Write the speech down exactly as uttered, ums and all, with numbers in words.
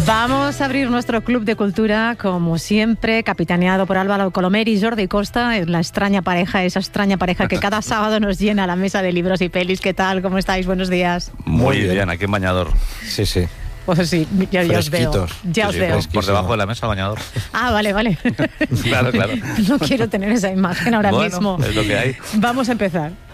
Vamos a abrir nuestro club de cultura, como siempre, capitaneado por Álvaro Colomer y Jordi Costa, la extraña pareja, esa extraña pareja que cada sábado nos llena la mesa de libros y pelis. ¿Qué tal? ¿Cómo estáis? Buenos días. Muy, Muy bien. bien, aquí en bañador. Sí, sí. Pues sí, ya, ya os veo. Ya os Sí, veo. por, por debajo de la mesa, bañador. Ah, vale, vale. Claro, claro. No quiero tener esa imagen ahora Bueno, mismo. es lo que hay. Vamos a empezar.